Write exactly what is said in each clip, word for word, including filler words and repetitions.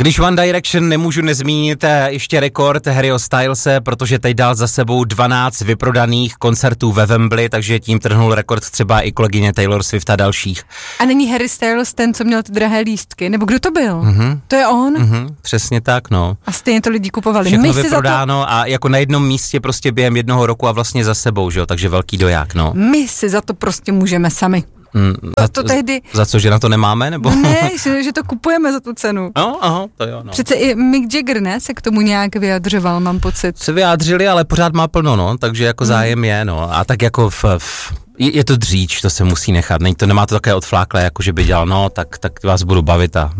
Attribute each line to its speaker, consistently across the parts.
Speaker 1: Když One Direction nemůžu nezmínit ještě rekord Harryho Stylese, protože teď dal za sebou dvanáct vyprodaných koncertů ve Wembley, takže tím trhnul rekord třeba i kolegyně Taylor Swift a dalších.
Speaker 2: A není Harry Styles ten, co měl ty drahé lístky? Nebo kdo to byl?
Speaker 1: Mm-hmm.
Speaker 2: To je on?
Speaker 1: Mm-hmm, přesně tak, no.
Speaker 2: A stejně to lidi kupovali.
Speaker 1: Všechno
Speaker 2: My
Speaker 1: vyprodáno
Speaker 2: za to...
Speaker 1: a jako na jednom místě prostě během jednoho roku a vlastně za sebou, že jo, takže velký doják, no.
Speaker 2: My si za to prostě můžeme sami.
Speaker 1: Mm, za,
Speaker 2: to tehdy...
Speaker 1: za co, že na to nemáme, nebo?
Speaker 2: Ne, že, že to kupujeme za tu cenu.
Speaker 1: No, aha, to jo, no.
Speaker 2: Přece i Mick Jagger, ne, se k tomu nějak vyjadřoval, mám pocit.
Speaker 1: Se vyjádřili, ale pořád má plno, no, takže jako zájem mm. je, no. A tak jako v, v, je, je to dříč, to se musí nechat, není to, nemá to také odfláklé, jako že by dělal, no, tak, tak vás budu bavit a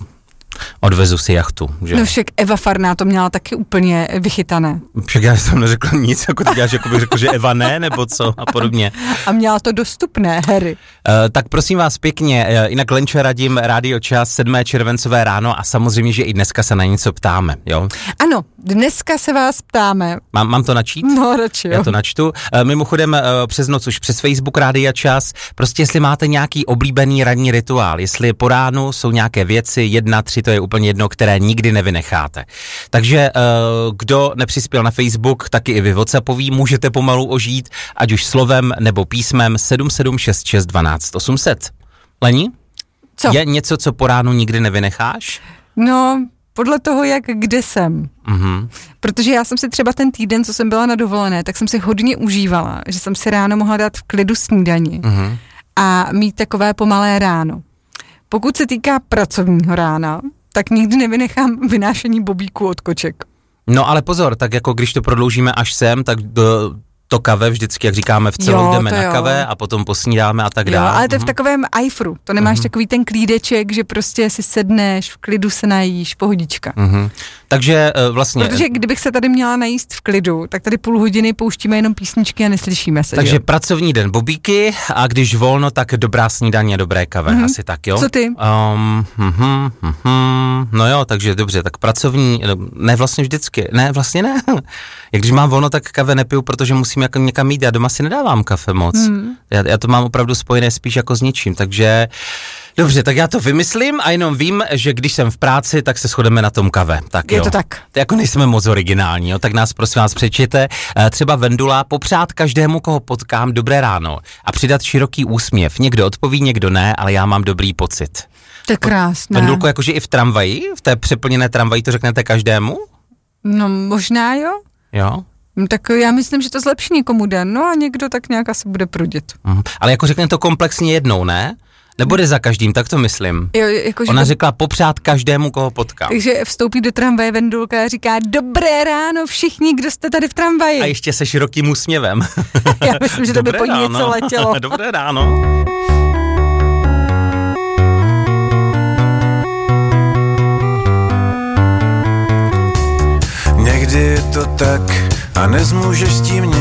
Speaker 1: odvezu si jachtu, že?
Speaker 2: No však Eva Farná to měla taky úplně vychytané.
Speaker 1: Však já jsem neřekl nic, jako ty děláš, jako bych řekl, že Eva ne, nebo co a podobně.
Speaker 2: A měla to dostupné, Harry.
Speaker 1: Uh, tak prosím vás pěkně, uh, jinak Lenče radím Rádio Čas, sedmé červencové ráno a samozřejmě, že i dneska se na něco ptáme, jo?
Speaker 2: Ano, dneska se vás ptáme.
Speaker 1: Mám, mám to načít?
Speaker 2: No, radši, jo.
Speaker 1: Já to načtu. Uh, mimochodem uh, přes noc už přes Facebook Rádia Čas, prostě jestli máte nějaký oblíbený ranní rituál, jestli po ránu jsou nějaké věci, jedna, tři, to je úplně jedno, které nikdy nevynecháte. Takže uh, kdo nepřispěl na Facebook, taky i vy WhatsAppový, můžete pomalu ožít, ať už slovem nebo písmem sedm sedm šest šest dvanáct osm set. Lení?
Speaker 2: Co?
Speaker 1: Je něco, co po ránu nikdy nevynecháš?
Speaker 2: No, podle toho, jak kde jsem.
Speaker 1: Mhm.
Speaker 2: Protože já jsem si třeba ten týden, co jsem byla na dovolené, tak jsem si hodně užívala, že jsem si ráno mohla dát v klidu snídani
Speaker 1: Mhm.
Speaker 2: a mít takové pomalé ráno. Pokud se týká pracovního rána, tak nikdy nevynechám vynášení bobíku od koček.
Speaker 1: No ale pozor, tak jako když to prodloužíme až sem, tak do, to kave vždycky, jak říkáme, v celou
Speaker 2: Jo,
Speaker 1: jdeme
Speaker 2: to
Speaker 1: na
Speaker 2: jo.
Speaker 1: kave a potom posnídáme a tak
Speaker 2: Jo,
Speaker 1: dále.
Speaker 2: ale to je v
Speaker 1: Mhm.
Speaker 2: takovém ajfru. To nemáš
Speaker 1: Mhm.
Speaker 2: takový ten klídeček, že prostě si sedneš, v klidu se najíš, pohodička.
Speaker 1: Mhm. Takže uh, vlastně...
Speaker 2: Protože kdybych se tady měla najíst v klidu, tak tady půl hodiny pouštíme jenom písničky a neslyšíme se.
Speaker 1: Takže
Speaker 2: že?
Speaker 1: pracovní den bobíky a když volno, tak dobrá snídaně, dobré kave,
Speaker 2: Mhm.
Speaker 1: asi tak, jo?
Speaker 2: Co ty?
Speaker 1: Um, mhm, mhm, no jo, takže dobře, tak pracovní, ne vlastně vždycky, ne, vlastně ne. Jak když mám volno, tak kafe nepiju, protože musím jako někam jít, já doma si nedávám kafe moc.
Speaker 2: Mhm.
Speaker 1: Já, já to mám opravdu spojené spíš jako s ničím, takže... Dobře, tak já to vymyslím a jenom vím, že když jsem v práci, tak se shodeme na tom kave. Tak
Speaker 2: Je
Speaker 1: jo.
Speaker 2: to tak.
Speaker 1: To jako nejsme moc originální, jo? Tak nás prosím vás přečtěte. E, třeba Vendula, popřát každému, koho potkám, dobré ráno a přidat široký úsměv. Někdo odpoví, někdo ne, ale já mám dobrý pocit.
Speaker 2: To je krásné.
Speaker 1: Vendulko, jakože i v tramvaji, v té přeplněné tramvaji to řeknete každému?
Speaker 2: No možná jo.
Speaker 1: Jo.
Speaker 2: No, tak já myslím, že to zlepší někomu den, no a někdo tak nějak asi bude prudit.
Speaker 1: Mhm. Ale jako řekne to komplexně jednou, ne? Nebo jde za každým, tak to myslím.
Speaker 2: Jo, jako,
Speaker 1: Ona
Speaker 2: že...
Speaker 1: řekla popřát každému, koho potkám.
Speaker 2: Takže vstoupí do tramvaje Vendulka a říká dobré ráno všichni, kdo jste tady v tramvaji.
Speaker 1: A ještě se širokým úsměvem.
Speaker 2: Já myslím, že to by
Speaker 1: Dobré
Speaker 2: po ní
Speaker 1: ráno.
Speaker 2: něco letělo.
Speaker 1: Dobré ráno.
Speaker 3: Někdy je to tak a nezmůžeš s tím nic.